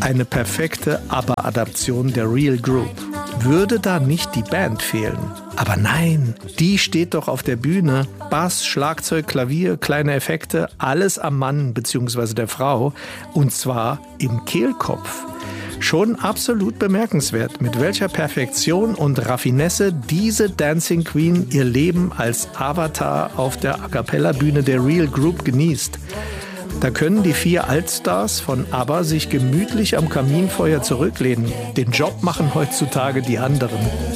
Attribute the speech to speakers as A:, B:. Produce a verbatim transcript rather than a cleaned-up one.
A: eine perfekte ABBA-Adaption der Real Group. Würde da nicht die Band fehlen? Aber nein, die steht doch auf der Bühne. Bass, Schlagzeug, Klavier, kleine Effekte, alles am Mann bzw. der Frau. Und zwar im Kehlkopf. Schon absolut bemerkenswert, mit welcher Perfektion und Raffinesse diese Dancing Queen ihr Leben als Avatar auf der A-Cappella-Bühne der Real Group genießt. Da können die vier Altstars von ABBA sich gemütlich am Kaminfeuer zurücklehnen. Den Job machen heutzutage die anderen.